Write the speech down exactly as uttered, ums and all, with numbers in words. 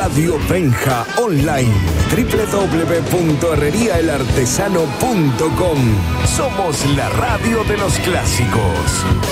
Radio Benja online, doble u doble u doble u punto herrería el artesano punto com. Somos la radio de los clásicos.